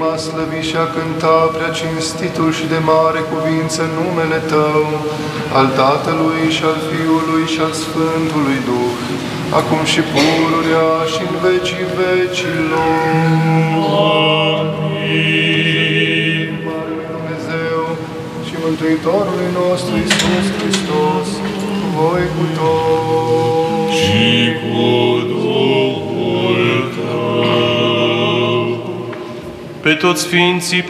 a slăvi și a cânta prea cinstitul și de mare cuvință numele Tău, al Tatălui și al Fiului și al Sfântului Duh, acum și pururea și în vecii vecilor. Amin. Marele Dumnezeu și Mântuitorului nostru Iisus Hristos, cu voi cu toți. Și cu Duhul Tău. Pe toți sfinții